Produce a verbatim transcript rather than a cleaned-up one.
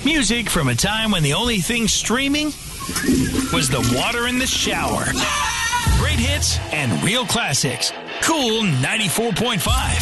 Music from a time when the only thing streaming was the water in the shower. Great hits and real classics. Cool ninety-four point five.